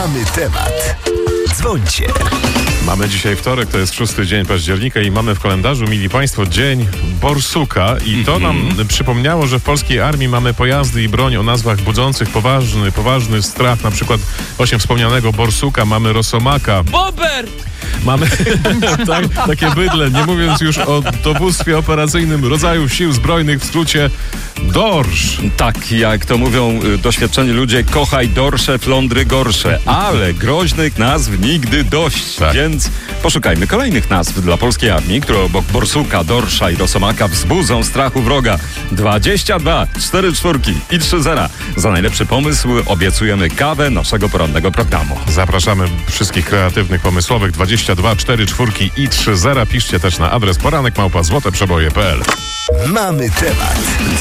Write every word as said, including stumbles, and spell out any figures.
Mamy temat. Dzwońcie. Mamy dzisiaj wtorek, to jest szósty dzień października i mamy w kalendarzu, mili Państwo, dzień borsuka i to nam przypomniało, że w polskiej armii mamy pojazdy i broń o nazwach budzących poważny, poważny strach, na przykład właśnie wspomnianego borsuka, mamy rosomaka. Bober! Mamy tak, takie bydle, nie mówiąc już o dowództwie operacyjnym rodzajów sił zbrojnych, w skrócie dorsz. Tak, jak to mówią y, doświadczeni ludzie, kochaj dorsze, flądry gorsze, ale groźnych nazw nigdy dość, Tak. więc poszukajmy kolejnych nazw dla polskiej armii, które obok borsuka, dorsza i rosomaka wzbudzą strachu wroga. dwadzieścia dwa, cztery czwórki i trzy zera. Za najlepszy pomysł obiecujemy kawę naszego porannego programu. Zapraszamy wszystkich kreatywnych, pomysłowych dwadzieścia dwa, cztery czwórki i trzy zera. Piszcie też na adres poranek małpa złote przeboje kropka p l. Mamy temat.